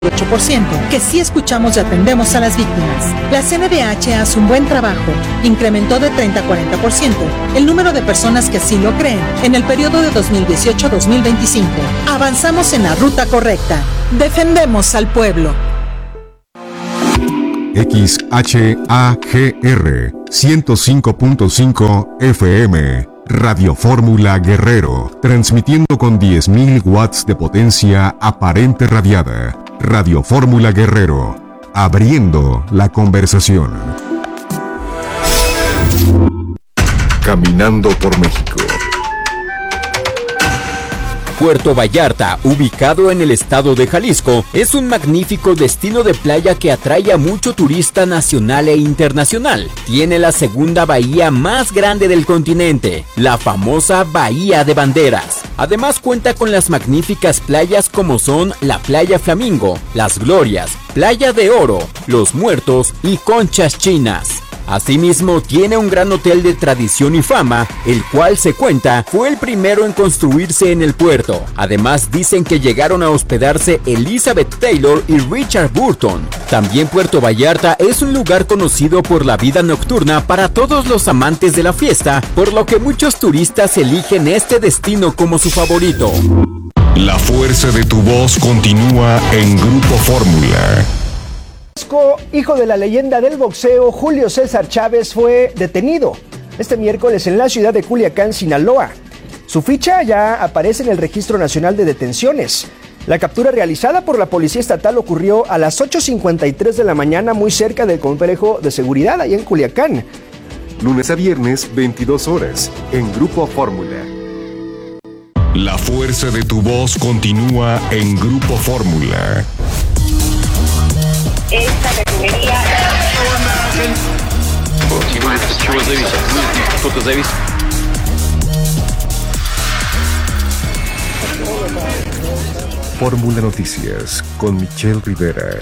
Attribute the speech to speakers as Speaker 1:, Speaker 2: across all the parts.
Speaker 1: 8%, que sí escuchamos y atendemos a las víctimas. La CNDH hace un buen trabajo. Incrementó de 30 a 40% el número de personas que sí lo creen en el periodo de 2018-2025. Avanzamos en la ruta correcta. Defendemos al pueblo.
Speaker 2: XHAGR 105.5 FM Radio Fórmula Guerrero, transmitiendo con 10.000 watts de potencia aparente radiada. Radio Fórmula Guerrero, abriendo la conversación. Caminando por México.
Speaker 3: Puerto Vallarta, ubicado en el estado de Jalisco, es un magnífico destino de playa que atrae a mucho turista nacional e internacional. Tiene la segunda bahía más grande del continente, la famosa Bahía de Banderas. Además cuenta con las magníficas playas como son la Playa Flamingo, Las Glorias, Playa de Oro, Los Muertos y Conchas Chinas. Asimismo, tiene un gran hotel de tradición y fama, el cual se cuenta fue el primero en construirse en el puerto. Además, dicen que llegaron a hospedarse Elizabeth Taylor y Richard Burton. También Puerto Vallarta es un lugar conocido por la vida nocturna para todos los amantes de la fiesta, por lo que muchos turistas eligen este destino como su favorito.
Speaker 2: La fuerza de tu voz continúa en Grupo Fórmula.
Speaker 4: Hijo de la leyenda del boxeo, Julio César Chávez, fue detenido este miércoles en la ciudad de Culiacán, Sinaloa. Su ficha ya aparece en el Registro Nacional de Detenciones. La captura realizada por la Policía Estatal ocurrió a las 8:53 de la mañana, muy cerca del complejo de seguridad, ahí en Culiacán.
Speaker 2: Lunes a viernes, 22 horas, en Grupo Fórmula. La fuerza de tu voz continúa en Grupo Fórmula.
Speaker 5: Esta refinería.
Speaker 2: Fórmula Noticias con Michelle Rivera.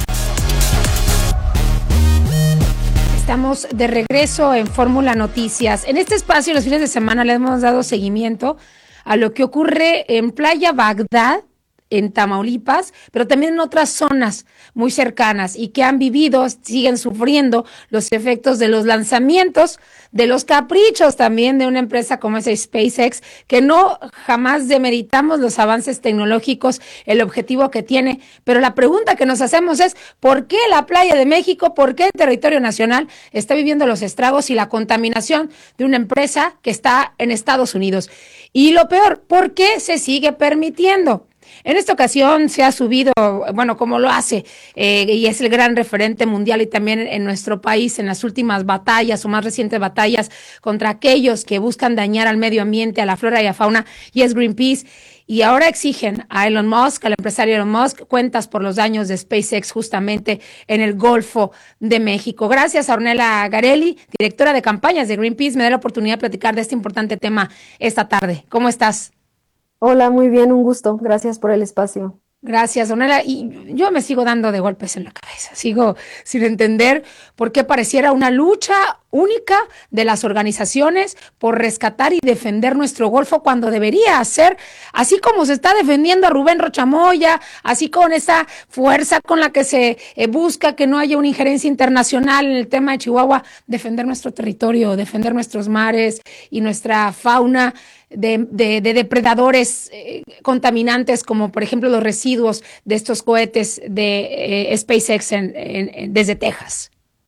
Speaker 6: Estamos de regreso en Fórmula Noticias. En este espacio, los fines de semana, le hemos dado seguimiento a lo que ocurre en Playa Bagdad, en Tamaulipas, pero también en otras zonas muy cercanas y que han vivido, siguen sufriendo los efectos de los lanzamientos, de los caprichos también de una empresa como es SpaceX, que no jamás demeritamos los avances tecnológicos, el objetivo que tiene, pero la pregunta que nos hacemos es, ¿por qué la playa de México, por qué el territorio nacional está viviendo los estragos y la contaminación de una empresa que está en Estados Unidos? Y lo peor, ¿por qué se sigue permitiendo? En esta ocasión se ha subido, bueno, como lo hace, y es el gran referente mundial y también en nuestro país en las últimas batallas o más recientes batallas contra aquellos que buscan dañar al medio ambiente, a la flora y a fauna, y es Greenpeace. Y ahora exigen a Elon Musk, al empresario Elon Musk, cuentas por los daños de SpaceX justamente en el Golfo de México. Gracias a Ornella Garelli, directora de campañas de Greenpeace, me da la oportunidad de platicar de este importante tema esta tarde. ¿Cómo estás?
Speaker 7: Hola, muy bien, un gusto. Gracias por el espacio.
Speaker 6: Gracias, Ornella. Y yo me sigo dando de golpes en la cabeza. Sigo sin entender por qué pareciera una lucha única de las organizaciones por rescatar y defender nuestro Golfo cuando debería ser, así como se está defendiendo a Rubén Rocha Moya, así con esa fuerza con la que se busca que no haya una injerencia internacional en el tema de Chihuahua, defender nuestro territorio, defender nuestros mares y nuestra fauna de depredadores contaminantes como por ejemplo los residuos de estos cohetes de SpaceX desde Texas.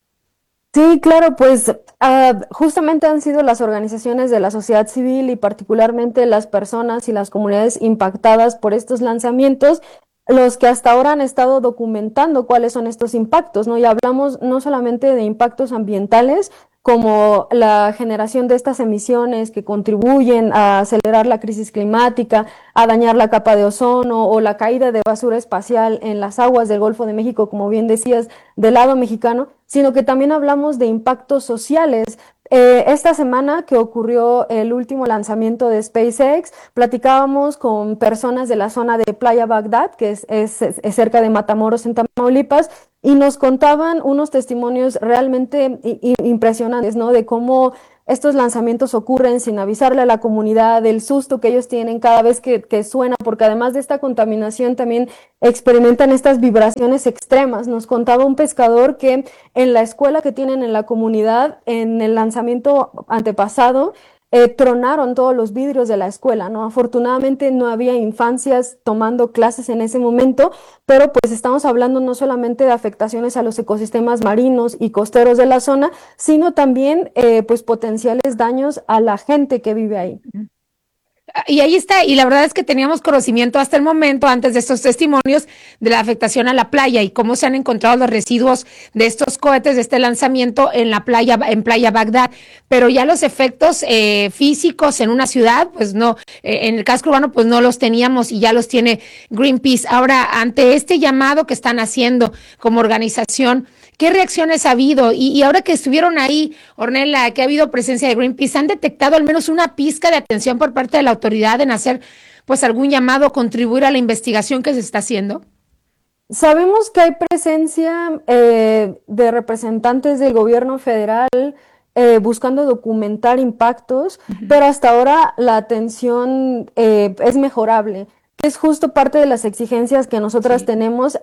Speaker 7: Sí, claro, pues justamente han sido las organizaciones de la sociedad civil y particularmente las personas y las comunidades impactadas por estos lanzamientos los que hasta ahora han estado documentando cuáles son estos impactos, ¿no? Y hablamos no solamente de impactos ambientales, como la generación de estas emisiones que contribuyen a acelerar la crisis climática, a dañar la capa de ozono o la caída de basura espacial en las aguas del Golfo de México, como bien decías, del lado mexicano, sino que también hablamos de impactos sociales. Esta semana que ocurrió el último lanzamiento de SpaceX, platicábamos con personas de la zona de Playa Bagdad, que es cerca de Matamoros, en Tamaulipas, y nos contaban unos testimonios realmente impresionantes, ¿no? De cómo estos lanzamientos ocurren sin avisarle a la comunidad, del susto que ellos tienen cada vez que suena, porque además de esta contaminación también experimentan estas vibraciones extremas. Nos contaba un pescador que en la escuela que tienen en la comunidad, en el lanzamiento antepasado, tronaron todos los vidrios de la escuela, ¿no? Afortunadamente no había infancias tomando clases en ese momento, pero pues estamos hablando no solamente de afectaciones a los ecosistemas marinos y costeros de la zona, sino también pues potenciales daños a la gente que vive ahí.
Speaker 6: Y ahí está, y la verdad es que teníamos conocimiento hasta el momento, antes de estos testimonios, de la afectación a la playa y cómo se han encontrado los residuos de estos cohetes, de este lanzamiento en la playa, en Playa Bagdad, pero ya los efectos físicos en una ciudad, pues no, en el casco urbano, pues no los teníamos y ya los tiene Greenpeace. Ahora, ante este llamado que están haciendo como organización, ¿qué reacciones ha habido? Y ahora que estuvieron ahí, Ornella, que ha habido presencia de Greenpeace, ¿han detectado al menos una pizca de atención por parte de la autoridad en hacer pues algún llamado, contribuir a la investigación que se está haciendo?
Speaker 7: Sabemos que hay presencia de representantes del gobierno federal buscando documentar impactos, pero hasta ahora la atención es mejorable. Es justo parte de las exigencias que nosotras tenemos,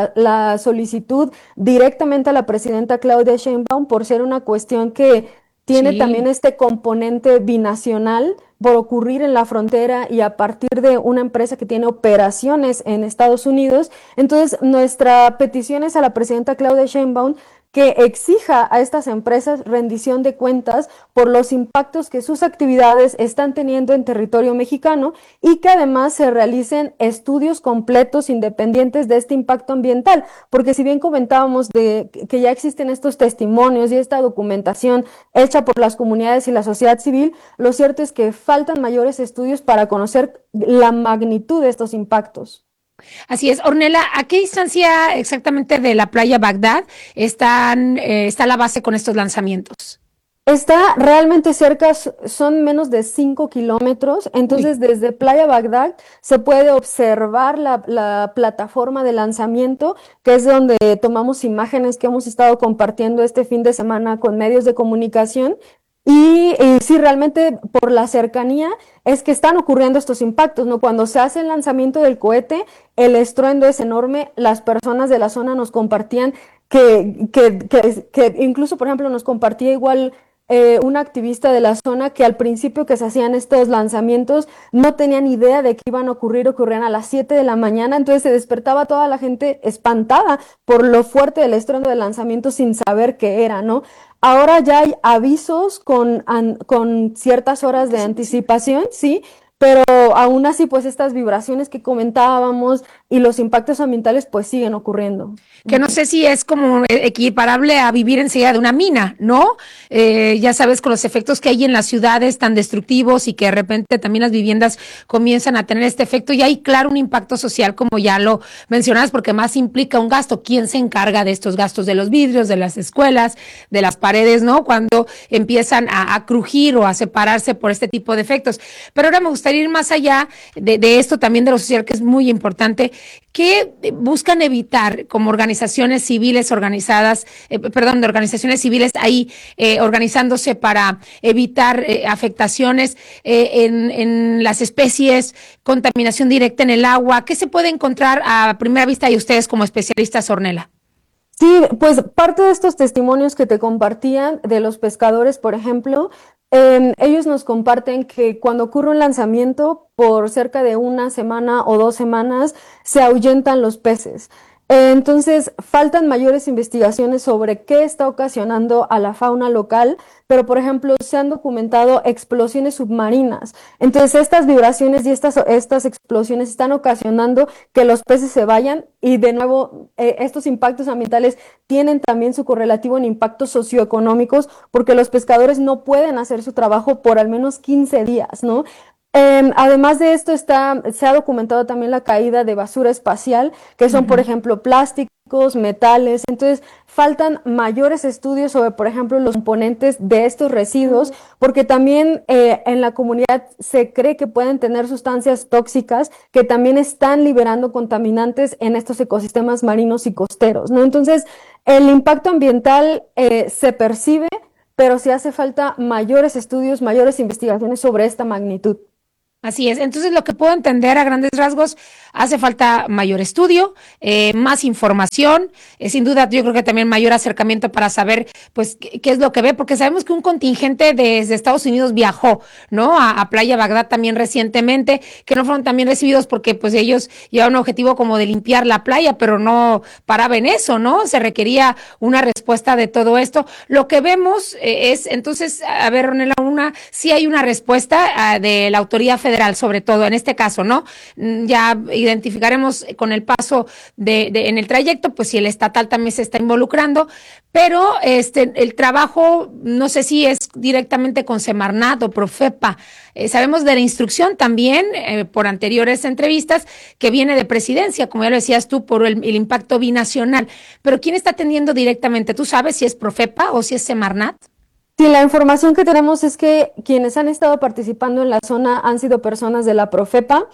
Speaker 7: la solicitud directamente a la presidenta Claudia Sheinbaum por ser una cuestión que tiene también este componente binacional por ocurrir en la frontera y a partir de una empresa que tiene operaciones en Estados Unidos. Entonces, nuestra petición es a la presidenta Claudia Sheinbaum que exija a estas empresas rendición de cuentas por los impactos que sus actividades están teniendo en territorio mexicano y que además se realicen estudios completos independientes de este impacto ambiental, porque si bien comentábamos de que ya existen estos testimonios y esta documentación hecha por las comunidades y la sociedad civil, lo cierto es que faltan mayores estudios para conocer la magnitud de estos impactos.
Speaker 6: Así es. Ornella, ¿a qué distancia exactamente de la playa Bagdad está la base con estos lanzamientos?
Speaker 7: Está realmente cerca, son menos de 5 kilómetros, entonces desde Playa Bagdad se puede observar la plataforma de lanzamiento, que es donde tomamos imágenes que hemos estado compartiendo este fin de semana con medios de comunicación. Y sí, realmente por la cercanía es que están ocurriendo estos impactos, ¿no? Cuando se hace el lanzamiento del cohete, el estruendo es enorme. Las personas de la zona nos compartían que incluso, por ejemplo, nos compartía igual una activista de la zona que al principio que se hacían estos lanzamientos no tenían idea de que iban a ocurrían a las 7 de la mañana, entonces se despertaba toda la gente espantada por lo fuerte del estruendo del lanzamiento sin saber qué era, ¿no? Ahora ya hay avisos con ciertas horas de anticipación, sí, pero aún así, pues estas vibraciones que comentábamos y los impactos ambientales, pues siguen ocurriendo.
Speaker 6: Que no sé si es como equiparable a vivir enseguida de una mina, ¿no? Ya sabes, con los efectos que hay en las ciudades tan destructivos y que de repente también las viviendas comienzan a tener este efecto y hay, claro, un impacto social, como ya lo mencionabas, porque más implica un gasto. ¿Quién se encarga de estos gastos de los vidrios, de las escuelas, de las paredes, ¿no? Cuando empiezan a crujir o a separarse por este tipo de efectos. Pero ahora me gustaría ir más allá de esto también de lo social, que es muy importante. ¿Qué buscan evitar como organizaciones civiles organizadas, de organizaciones civiles ahí organizándose para evitar afectaciones en las especies, contaminación directa en el agua? ¿Qué se puede encontrar a primera vista y ustedes como especialistas, Ornella?
Speaker 7: Sí, pues parte de estos testimonios que te compartían de los pescadores, por ejemplo, ellos nos comparten que cuando ocurre un lanzamiento, por cerca de una semana o 2 semanas, se ahuyentan los peces. Entonces, faltan mayores investigaciones sobre qué está ocasionando a la fauna local, pero, por ejemplo, se han documentado explosiones submarinas. Entonces, estas vibraciones y estas explosiones están ocasionando que los peces se vayan y, de nuevo, estos impactos ambientales tienen también su correlativo en impactos socioeconómicos porque los pescadores no pueden hacer su trabajo por al menos 15 días, ¿no? Además de esto se ha documentado también la caída de basura espacial, que son, por ejemplo, plásticos, metales. Entonces, faltan mayores estudios sobre, por ejemplo, los componentes de estos residuos, porque también en la comunidad se cree que pueden tener sustancias tóxicas que también están liberando contaminantes en estos ecosistemas marinos y costeros, ¿no? Entonces, el impacto ambiental se percibe, pero sí hace falta mayores estudios, mayores investigaciones sobre esta magnitud.
Speaker 6: Así es. Entonces, lo que puedo entender a grandes rasgos, hace falta mayor estudio, más información, sin duda yo creo que también mayor acercamiento para saber pues qué es lo que ve, porque sabemos que un contingente desde Estados Unidos viajó, ¿no? A Playa Bagdad también recientemente, que no fueron también recibidos porque pues ellos llevaban un objetivo como de limpiar la playa, pero no paraba en eso, ¿no? Se requería una respuesta de todo esto. Lo que vemos es, entonces, a ver, Ronela, sí hay una respuesta de la autoridad federal, sobre todo en este caso, ¿no? Ya identificaremos con el paso en el trayecto, pues si el estatal también se está involucrando, pero el trabajo, no sé si es directamente con Semarnat o Profepa. Sabemos de la instrucción también, por anteriores entrevistas, que viene de Presidencia, como ya lo decías tú, por el impacto binacional. Pero ¿quién está atendiendo directamente? ¿Tú sabes si es Profepa o si es Semarnat?
Speaker 7: Sí, la información que tenemos es que quienes han estado participando en la zona han sido personas de la Profepa,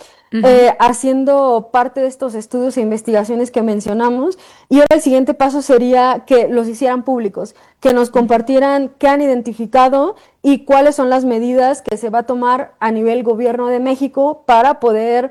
Speaker 7: haciendo parte de estos estudios e investigaciones que mencionamos. Y ahora el siguiente paso sería que los hicieran públicos, que nos compartieran qué han identificado y cuáles son las medidas que se va a tomar a nivel Gobierno de México para poder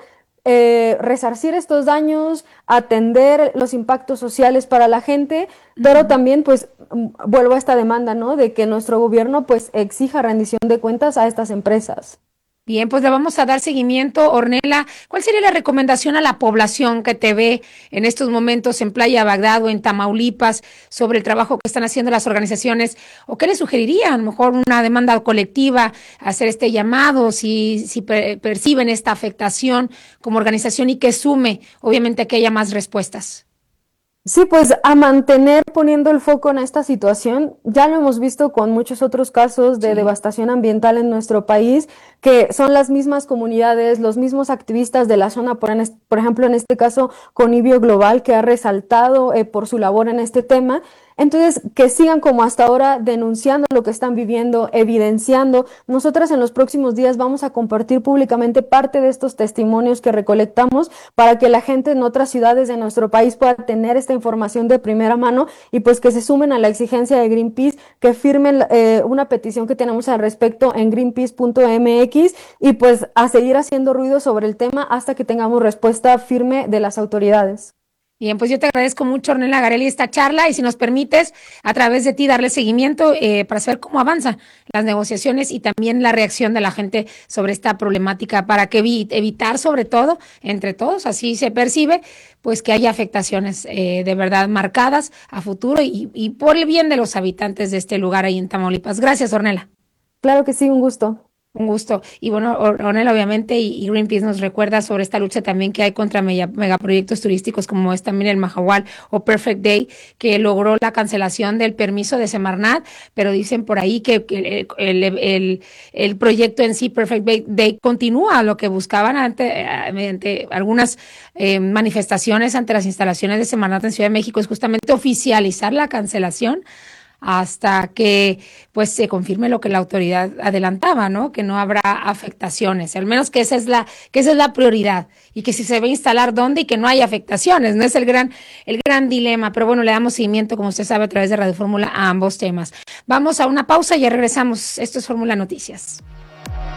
Speaker 7: resarcir estos daños, atender los impactos sociales para la gente, pero también pues vuelvo a esta demanda, ¿no? De que nuestro gobierno pues exija rendición de cuentas a estas empresas.
Speaker 6: Bien, pues le vamos a dar seguimiento. Ornella, ¿cuál sería la recomendación a la población que te ve en estos momentos en Playa Bagdad o en Tamaulipas sobre el trabajo que están haciendo las organizaciones? ¿O qué les sugeriría? A lo mejor una demanda colectiva, hacer este llamado, si perciben esta afectación como organización y que sume, obviamente, que haya más respuestas.
Speaker 7: Sí, pues a mantener poniendo el foco en esta situación. Ya lo hemos visto con muchos otros casos de devastación ambiental en nuestro país, que son las mismas comunidades, los mismos activistas de la zona, por ejemplo, en este caso, Conivio Global, que ha resaltado por su labor en este tema. Entonces, que sigan como hasta ahora denunciando lo que están viviendo, evidenciando. Nosotras en los próximos días vamos a compartir públicamente parte de estos testimonios que recolectamos para que la gente en otras ciudades de nuestro país pueda tener esta información de primera mano y pues que se sumen a la exigencia de Greenpeace, que firmen una petición que tenemos al respecto en greenpeace.mx y pues a seguir haciendo ruido sobre el tema hasta que tengamos respuesta firme de las autoridades.
Speaker 6: Bien, pues yo te agradezco mucho, Ornella Garelli, esta charla y si nos permites, a través de ti, darle seguimiento para saber cómo avanzan las negociaciones y también la reacción de la gente sobre esta problemática para que evitar, sobre todo, entre todos, así se percibe, pues que haya afectaciones de verdad marcadas a futuro y por el bien de los habitantes de este lugar ahí en Tamaulipas. Gracias, Ornella.
Speaker 7: Claro que sí, un gusto.
Speaker 6: Un gusto. Y bueno, Ornella, obviamente, y Greenpeace nos recuerda sobre esta lucha también que hay contra megaproyectos turísticos como es también el Mahahual o Perfect Day, que logró la cancelación del permiso de Semarnat, pero dicen por ahí que el proyecto en sí, Perfect Day, continúa. Lo que buscaban mediante algunas manifestaciones ante las instalaciones de Semarnat en Ciudad de México es justamente oficializar la cancelación hasta que pues se confirme lo que la autoridad adelantaba, ¿no? Que no habrá afectaciones, al menos que esa es la prioridad y que si se va a instalar dónde y que no haya afectaciones, no es el gran dilema, pero bueno, le damos seguimiento, como usted sabe, a través de Radio Fórmula a ambos temas. Vamos a una pausa y ya regresamos. Esto es Fórmula Noticias.